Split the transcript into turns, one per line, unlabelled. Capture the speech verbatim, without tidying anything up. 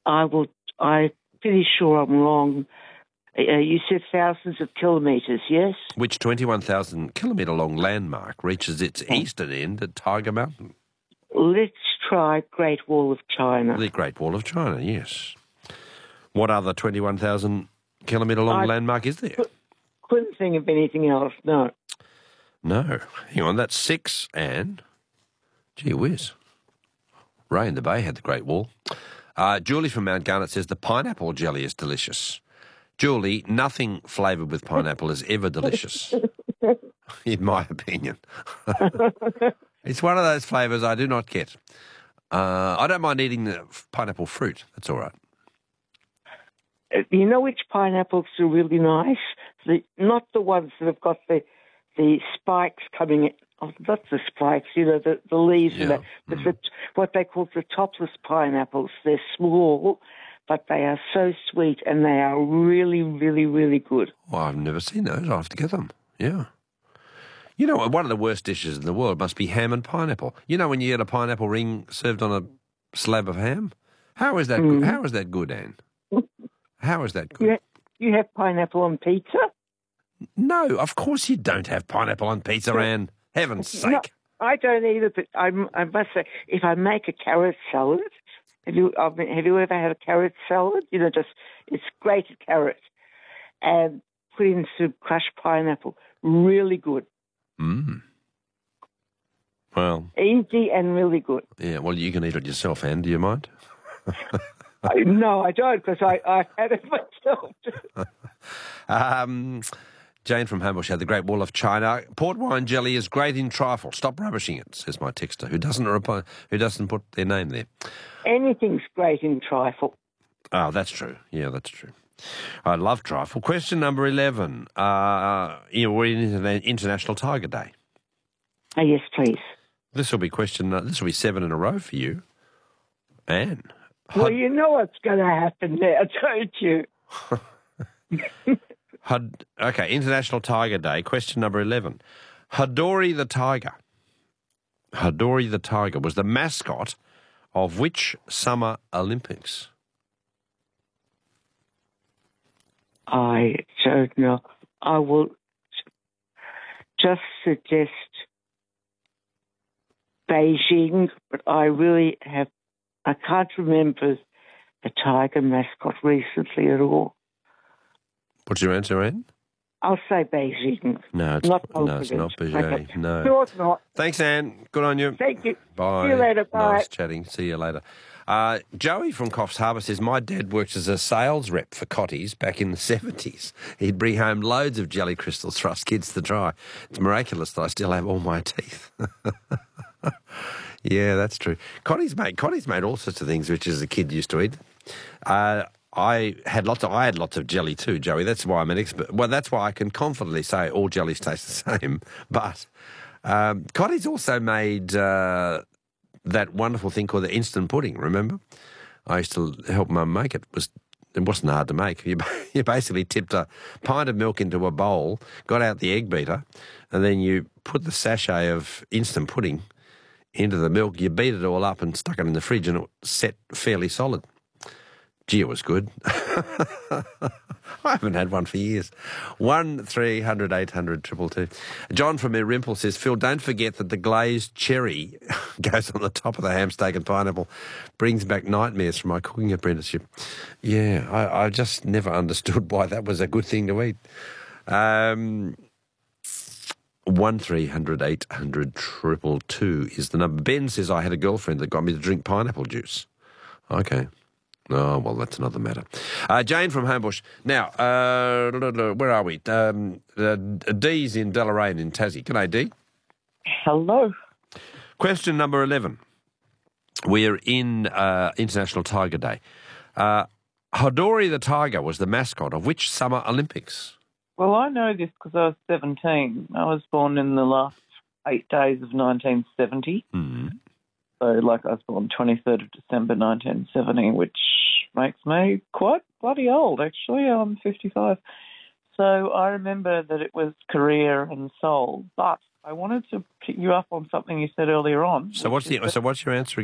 I will. I'm pretty sure I'm wrong. Uh, you said thousands of kilometres, yes?
Which twenty-one thousand kilometre long landmark reaches its eastern end at Tiger Mountain?
Let's try Great Wall of China.
The Great Wall of China, yes. What other twenty-one thousand kilometre long
I
landmark is there?
Couldn't think of anything else, no.
No. Hang on, that's six, and... Gee whiz. Ray in the Bay had the Great Wall. Uh, Julie from Mount Garnet says the pineapple jelly is delicious. Julie, nothing flavoured with pineapple is ever delicious, in my opinion. It's one of those flavours I do not get. Uh, I don't mind eating the pineapple fruit. That's all right.
You know which pineapples are really nice? The, not the ones that have got the the spikes coming in. Oh, not the spikes, you know, the, the leaves
Yeah.
and that. But
Mm.
the, what they call the topless pineapples. They're small, but they are so sweet and they are really, really, really good.
Oh, I've never seen those. I'll have to get them. Yeah. You know, one of the worst dishes in the world must be ham and pineapple. You know when you get a pineapple ring served on a slab of ham? How is that,
Mm.
good? How is that good, Anne? How is that good?
You have, you have pineapple on pizza?
No, of course you don't have pineapple on pizza, Anne. Heaven's sake.
No, I don't either, but I, I must say, if I make a carrot salad, have you I mean, have you ever had a carrot salad? You know, just, it's grated carrot and put in some crushed pineapple. Really good.
Mm. Well,
Easy and really good.
yeah, well, you can eat it yourself, Anne. Do you mind?
I, no, I don't, because I, I had it myself.
Um, Jane from Homebush had the Great Wall of China. Port wine jelly is great in trifle. Stop rubbishing it, says my texter, who doesn't reply, who doesn't put their name there.
Anything's great in trifle.
Oh, that's true. Yeah, that's true. I love trifle. Question number eleven. Uh, you know, we're in International Tiger Day.
Oh, yes, please.
This will be question. Uh, this will be seven in a row for you, Anne.
Well, you know what's going to happen there, don't you?
Had, okay, International Tiger Day, question number eleven. Hadori the tiger. Hadori the tiger was the mascot of which Summer Olympics?
I don't know. I will just suggest Beijing, but I really have, I can't remember the tiger mascot recently at all.
What's your answer, Anne?
I'll say Beijing.
No, it's
Not
no, it's
Beijing.
not Beijing.
Okay.
No.
No, it's not.
Thanks, Anne. Good on you.
Thank you.
Bye.
See you later. Bye.
Nice chatting. See you later. Uh, Joey from Coffs Harbour says, my dad worked as a sales rep for Cotties back in the seventies. He'd bring home loads of jelly crystals for us kids to try. It's miraculous that I still have all my teeth. Yeah, that's true. Cotties made, Cotties made all sorts of things which as a kid used to eat. Uh, I had lots of I had lots of jelly too, Joey. That's why I'm an expert. Well, that's why I can confidently say all jellies taste the same. But um, Cotties also made uh, that wonderful thing called the instant pudding. Remember, I used to help Mum make it. It was it wasn't hard to make. You you basically tipped a pint of milk into a bowl, got out the egg beater, and then you put the sachet of instant pudding into the milk. You beat it all up and stuck it in the fridge, and it set fairly solid. Gee, it was good. I haven't had one for years. One three hundred eight hundred triple two. John from Merimple says, Phil, don't forget that the glazed cherry goes on the top of the ham steak and pineapple. Brings back nightmares from my cooking apprenticeship. Yeah, I, I just never understood why that was a good thing to eat. Um, one three hundred eight hundred triple two is the number. Ben says, I had a girlfriend that got me to drink pineapple juice. Okay. Oh, well, that's another matter. Uh, Jane from Homebush. Now, uh, where are we? Um, uh, Dee's in Deloraine in Tassie. G'day, Dee.
Hello.
Question number eleven. We're in uh, International Tiger Day. Uh, Hadori the tiger was the mascot of which Summer Olympics?
Well, I know this because I was seventeen. I was born in the last eight days of nineteen seventy.
Mm.
So, like, I was born twenty-third of December nineteen seventy, which makes me quite bloody old, actually. I'm fifty-five. So I remember that it was Korea and Seoul, but I wanted to pick you up on something you said earlier on.
So what's the so what's your answer?